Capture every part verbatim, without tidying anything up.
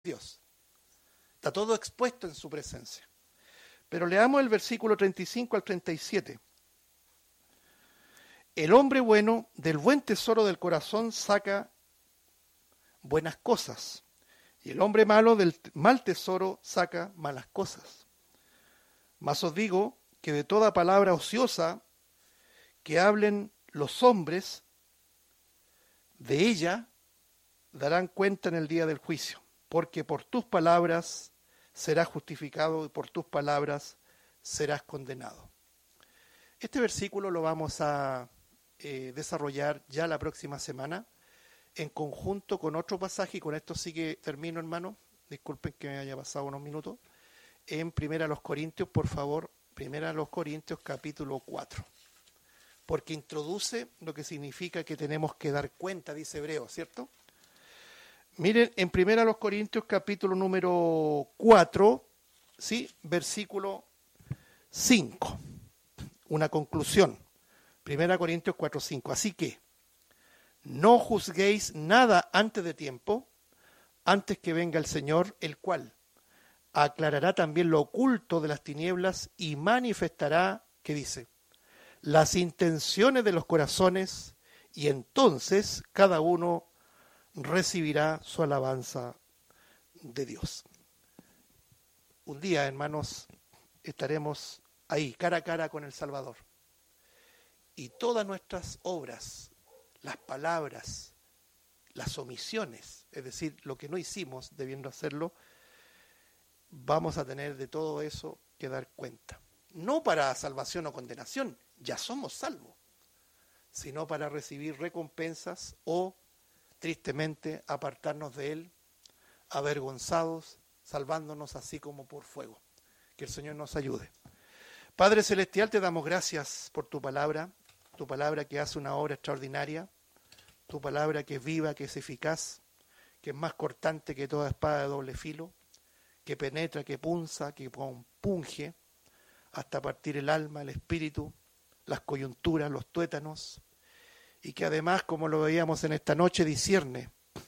Dios. Está todo expuesto en su presencia. Pero leamos el versículo treinta y cinco al treinta y siete. El hombre bueno del buen tesoro del corazón saca buenas cosas, y el hombre malo del mal tesoro saca malas cosas. Mas os digo que de toda palabra ociosa que hablen los hombres, de ella darán cuenta en el día del juicio, porque por tus palabras serás justificado y por tus palabras serás condenado. Este versículo lo vamos a eh, desarrollar ya la próxima semana en conjunto con otro pasaje, y con esto sí que termino, hermano, disculpen que me haya pasado unos minutos, en Primera a los Corintios, por favor, Primera a los Corintios capítulo cuatro, porque introduce lo que significa que tenemos que dar cuenta, dice Hebreo, ¿cierto? Miren, en Primera a los Corintios capítulo número cuatro, ¿sí? Versículo cinco, una conclusión. Primera Corintios cuatro, cinco. Así que no juzguéis nada antes de tiempo, antes que venga el Señor, el cual aclarará también lo oculto de las tinieblas y manifestará, ¿qué dice? Las intenciones de los corazones, y entonces cada uno recibirá su alabanza de Dios. Un día, hermanos, estaremos ahí, cara a cara con el Salvador. Y todas nuestras obras, las palabras, las omisiones, es decir, lo que no hicimos debiendo hacerlo, vamos a tener de todo eso que dar cuenta. No para salvación o condenación, ya somos salvos, sino para recibir recompensas o, tristemente, apartarnos de Él, avergonzados, salvándonos así como por fuego. Que el Señor nos ayude. Padre Celestial, te damos gracias por tu palabra, tu palabra que hace una obra extraordinaria, tu palabra que es viva, que es eficaz, que es más cortante que toda espada de doble filo, que penetra, que punza, que punge, hasta partir el alma, el espíritu, las coyunturas, los tuétanos, y que además, como lo veíamos en esta noche, discierne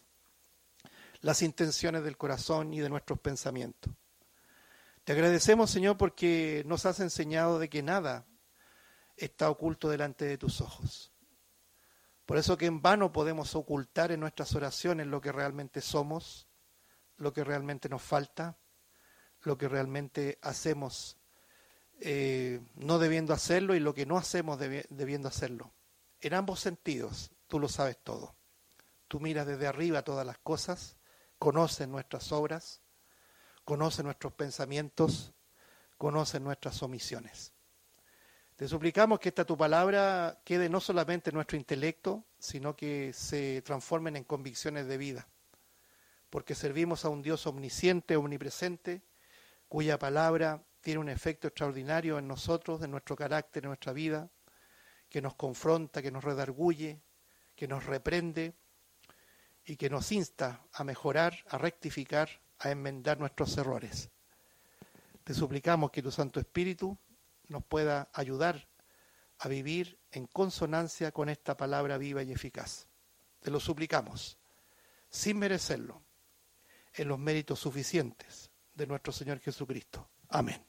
las intenciones del corazón y de nuestros pensamientos. Te agradecemos, Señor, porque nos has enseñado de que nada está oculto delante de tus ojos. Por eso que en vano podemos ocultar en nuestras oraciones lo que realmente somos, lo que realmente nos falta, lo que realmente hacemos eh, no debiendo hacerlo y lo que no hacemos debi- debiendo hacerlo. En ambos sentidos, tú lo sabes todo. Tú miras desde arriba todas las cosas, conoces nuestras obras, conoces nuestros pensamientos, conoces nuestras omisiones. Te suplicamos que esta tu palabra quede no solamente en nuestro intelecto, sino que se transformen en convicciones de vida, porque servimos a un Dios omnisciente, omnipresente, cuya palabra tiene un efecto extraordinario en nosotros, en nuestro carácter, en nuestra vida, que nos confronta, que nos redarguye, que nos reprende y que nos insta a mejorar, a rectificar, a enmendar nuestros errores. Te suplicamos que tu Santo Espíritu nos pueda ayudar a vivir en consonancia con esta palabra viva y eficaz. Te lo suplicamos, sin merecerlo, en los méritos suficientes de nuestro Señor Jesucristo. Amén.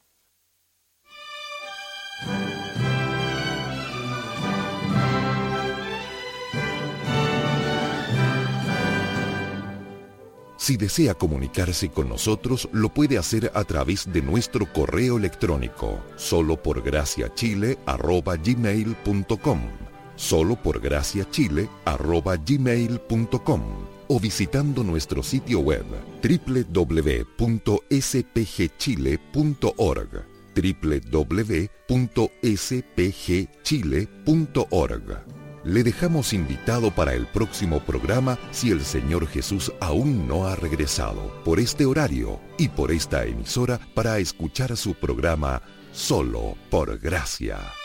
Si desea comunicarse con nosotros, lo puede hacer a través de nuestro correo electrónico, solo por gracia chile arroba gmail punto com, solo por gracia chile arroba gmail punto com, o visitando nuestro sitio web doble u doble u doble u punto s p g chile punto org, doble u doble u doble u punto s p g chile punto org. Le dejamos invitado para el próximo programa si el Señor Jesús aún no ha regresado, por este horario y por esta emisora, para escuchar su programa Solo por Gracia.